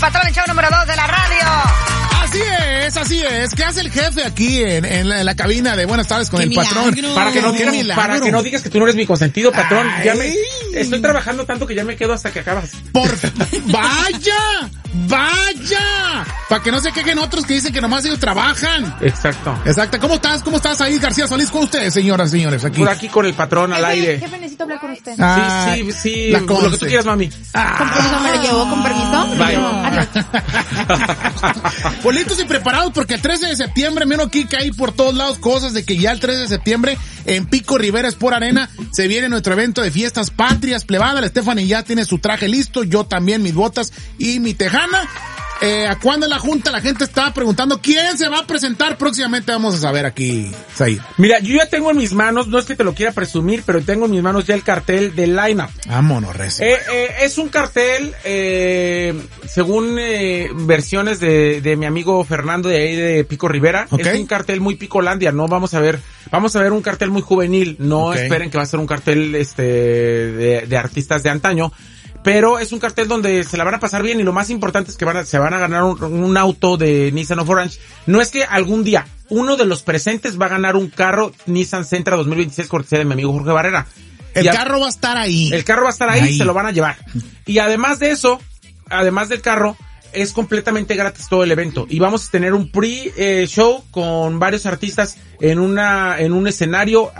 patrón, el show número 2 de la radio. Así es. ¿Qué hace el jefe aquí en la cabina de Buenas tardes con el patrón? Para que no digas que tú no eres mi consentido, patrón. Estoy trabajando tanto que ya me quedo hasta que acabas. ¡Vaya! Para que no se quejen otros que dicen que nomás ellos trabajan. Exacto. ¿Cómo estás ahí, García Solís, con ustedes, señoras y señores? Por aquí con el patrón al aire. Jefe, necesito hablar con usted. Sí. Lo que tú quieras, mami. ¿Con permiso me lo llevo? ¿Con permiso? Bye. Adiós. Pues listos y preparados porque el 13 de septiembre, menos aquí que hay por todos lados cosas de que ya el 13 de septiembre en Pico Rivera Sport Arena se viene nuestro evento de fiestas patrias plebada. La Stephanie ya tiene su traje listo, yo también mis botas y mi tejana. ¿A cuándo es la junta? La gente está preguntando quién se va a presentar próximamente. Vamos a saber aquí, Said. Mira, yo ya tengo en mis manos, no es que te lo quiera presumir, pero tengo en mis manos ya el cartel del lineup. Vámonos, Rece. Es un cartel, según versiones de mi amigo Fernando de ahí de Pico Rivera. Okay. Es un cartel muy picolandia, ¿no? Vamos a ver un cartel muy juvenil. No esperen que va a ser un cartel de artistas de antaño. Pero es un cartel donde se la van a pasar bien y lo más importante es que se van a ganar un auto de Nissan of Orange. No es que algún día uno de los presentes va a ganar un carro Nissan Sentra 2026 cortesía de mi amigo Jorge Barrera. El carro va a estar ahí. El carro va a estar ahí, se lo van a llevar. Y además de eso, además del carro, es completamente gratis todo el evento. Y vamos a tener un pre-show con varios artistas en un escenario